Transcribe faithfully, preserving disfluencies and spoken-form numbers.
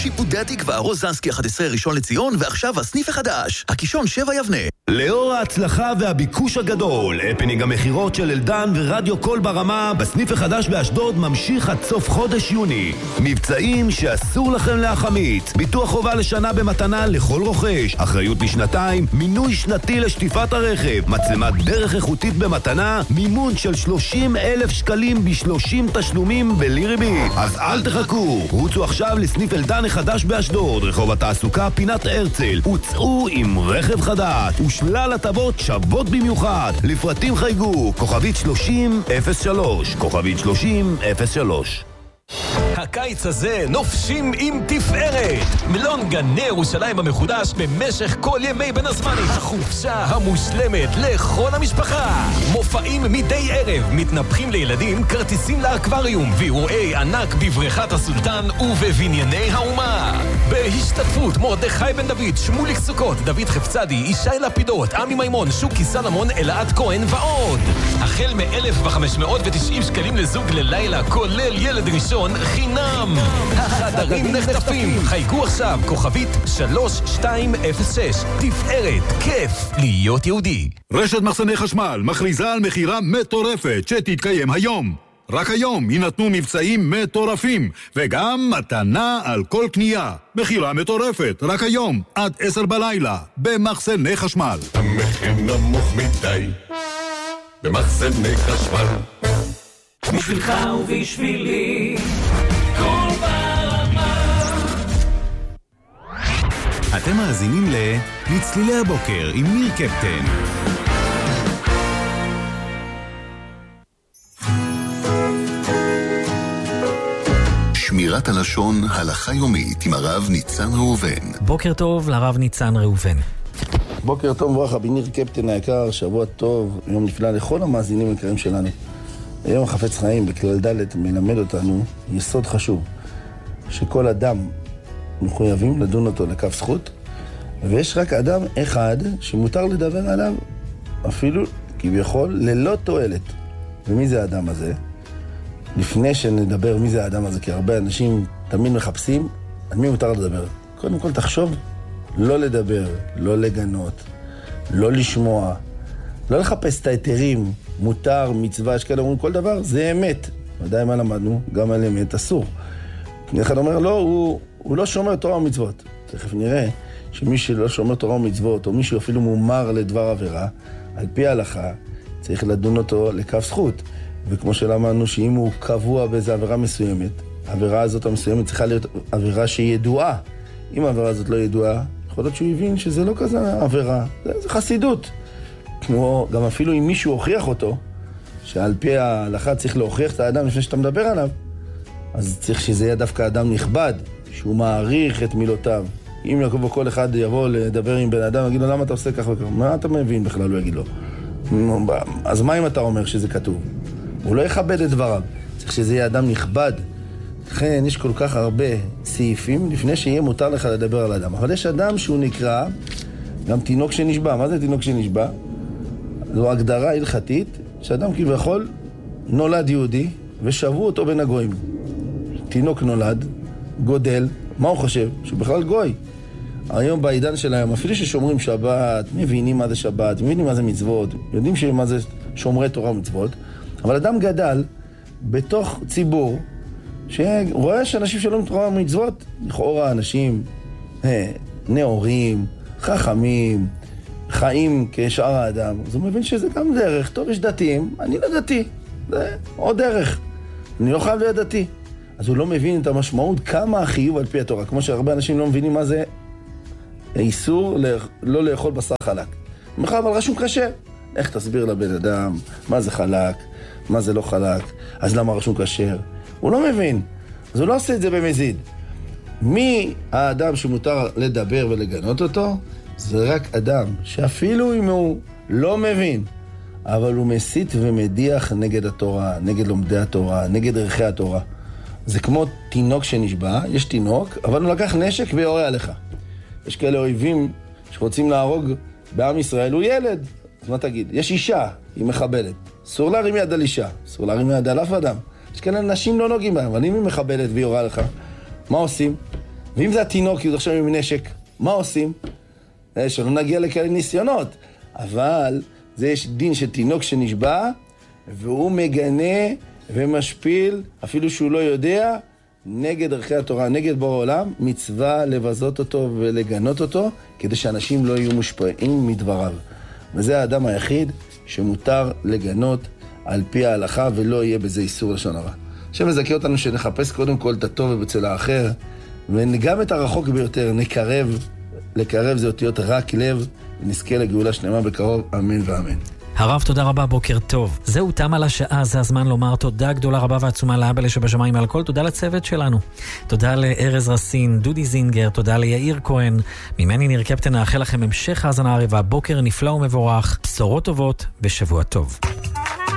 שיפודי התקווה, רוזנסקי אחת עשרה ראשון לציון, ועכשיו הסניף החדש, הקישון שבע יבנה. לאור ההצלחה והביקוש הגדול, הפנינג המחירות של אלדן ורדיו קול ברמה בסניף החדש באשדוד ממשיך עד סוף חודש יוני. מבצעים שאסור לכם להחמיץ. ביטוח חובה לשנה במתנה לכל רוכש, אחריות לשנתיים, מינוי שנתי לשטיפת הרכב, מצלמת דרך איכותית במתנה, מימון של שלושים אלף שקלים ב-שלושים תשלומים בלי ריבית. אז אל תחכו, רוצו עכשיו לסניף אלדן החדש באשדוד, רחוב התעסוקה פינת הרצל, וצאו עם רכב חדש ושלל הטבות שוות במיוחד. לפרטים חייגו כוכבית שלושים אפס שלוש, כוכבית שלושים אפס שלוש. הקיץ הזה נופשים עם תפארת. מלון גני ירושלים המחודש במשך כל ימי בין הזמנים. החופשה המושלמת לכל המשפחה. מופעים מדי ערב, מתנפחים לילדים, כרטיסים לאקווריום, ואירועי ענק בבריכת הסולטן ובבנייני האומה. בהשתתפות מרדכי בן דוד, שמוליק סוכות, דוד חפצדי, ישי לפידות, עמי מימון, שוקי סלמון, אלעד כהן ועוד. החל מ-אלף וחמש מאות ותשעים שקלים לזוג ללילה, כולל ילד ראשון חינם. החדרים נחטפים. חייגו עכשיו כוכבית שלוש שתיים אפס שש. תפארת, כיף להיות יהודי. רשת מחסני חשמל מכריזה על מחירה מטורפת שתתקיים היום. רק היום יינתנו מבצעים מטורפים וגם מתנה על כל קנייה. מחירה מטורפת רק היום עד עשר בלילה במחסני חשמל. המחיר נמוך מדי במחסני חשמל. בשבילך ובשבילי כל ברמה. אתם מאזינים לצלילי הבוקר עם ניר קפטן. שמירת הלשון, הלכה יומית עם הרב ניצן ראובן. בוקר טוב לרב ניצן ראובן. בוקר טוב וברכה, בניר קפטן היקר, שבוע טוב, יום נפלא לכל המאזינים היקרים שלנו. היום החפץ חיים בכלל ד' מלמד אותנו יסוד חשוב, שכל אדם מחויבים לדון אותו לכף זכות, ויש רק אדם אחד שמותר לדבר עליו אפילו כביכול ללא תועלת. ומי זה האדם הזה? לפני שנדבר מי זה האדם הזה, כי הרבה אנשים תמיד מחפשים על מי מותר לדבר. קודם כל תחשוב לא לדבר, לא לגנות, לא לשמוע, לא לחפש את היתרים, מותר, מצווה, יש כאלה אומרים כל דבר, זה אמת. ודאי מה למדנו? גם על אמת אסור. אחד אומר, לא, הוא, הוא לא שומר תורה ומצוות. תכף נראה שמי שלא שומר תורה ומצוות, או מי שאפילו מומר לדבר עבירה, על פי ההלכה, צריך לדון אותו לכף זכות. וכמו שלמדנו שאם הוא קבוע באיזו עבירה מסוימת, העבירה הזאת המסוימת צריכה להיות עבירה שהיא ידועה. אם העבירה הזאת לא ידועה, יכול להיות שהוא הבין שזה לא כזה עבירה, זה, זה חסידות. כמו גם אפילו אם מישהו הוכיח אותו, שעל פי ההלכה צריך להוכיח את האדם לפני שאתה מדבר עליו, אז צריך שזה יהיה דווקא אדם נכבד, שהוא מעריך את מילותיו. אם יבוא כל אחד יבוא לדבר עם בן אדם, יגיד לו למה אתה עושה כך וכך, מה אתה מבין בכלל? הוא יגיד לו. אז מה אם אתה אומר שזה כתוב? הוא לא יכבד את דבריו, צריך שזה יהיה אדם נכבד. לכן יש כל כך הרבה סעיפים לפני שיהיה מותר לך לדבר על אדם. אבל יש אדם שהוא נקרא גם תינוק שנשבע. מה זה תינוק שנשבע? זו הגדרה הלכתית שאדם כביכול נולד יהודי ושבו אותו בין הגויים. תינוק נולד, גודל, מה הוא חושב? שהוא בכלל גוי. היום בעידן שלהם, אפילו ששומרים שבת, מבינים מה זה שבת, מבינים מה זה מצוות, יודעים מה זה שומרי תורה ומצוות, אבל אדם גדל בתוך ציבור שרואה שאנשים שלא תורה ומצוות, לכאורה אנשים אה, נאורים, חכמים, חיים כשאר האדם, אז הוא מבין שזה גם דרך. טוב, יש דתיים, אני לא דתי, זה עוד דרך, אני לא חייב להיות דתי. אז הוא לא מבין את המשמעות, כמה החיוב על פי התורה, כמו שהרבה אנשים לא מבינים מה זה איסור לא לאכול בשר חלק. מחר אבל רשום כשר, איך תסביר לבן אדם מה זה חלק, מה זה לא חלק, אז למה רשום כשר? הוא לא מבין, אז הוא לא עושה את זה במזיד. מי האדם שמותר לדבר ולגנות אותו? זה רק אדם שאפילו אם הוא לא מבין, אבל הוא מסית ומדיח נגד התורה, נגד לומדי התורה, נגד ערכי התורה. זה כמו תינוק שנשבע, יש תינוק, אבל הוא לקח נשק ויורה עליך. יש כאלה אויבים שרוצים להרוג בעם ישראל, הוא ילד. אז מה תגיד? יש אישה, היא מחבלת. אסור להרים יד על אישה, אסור להרים יד על אף אדם. יש כאלה נשים לא נוגעים בהם, אבל אם היא מחבלת ויורה לך, מה עושים? ואם זה התינוק, כי הוא עכשיו עם נשק, מה עושים? שלא נגיע לכאלה ניסיונות. אבל זה יש דין של תינוק שנשבע, והוא מגנה ומשפיל, אפילו שהוא לא יודע, נגד ערכי התורה, נגד בור העולם, מצווה לבזות אותו ולגנות אותו, כדי שאנשים לא יהיו מושפעים מדבריו. וזה האדם היחיד שמותר לגנות על פי ההלכה, ולא יהיה בזה איסור לשון הרע. השם מזכה אותנו שנחפש קודם כל את הטוב ובצל האחר, וגם את הרחוק ביותר נקרב, לקרב זה אותיות רק לב, ונזכה לגאולה שלמה בקרוב, אמן ואמן. הרב, תודה רבה, בוקר טוב. זהו, תם על השעה, זה הזמן לומר תודה גדולה רבה ועצומה לאבא שבשמיים על הכל, תודה לצוות שלנו. תודה לארז רסין, דודי זינגר, תודה ליאיר כהן. ממני ניר קפטן, נאחל לכם המשך האזנה ערב, בוקר נפלא ומבורך, בשורות טובות ושבוע טוב.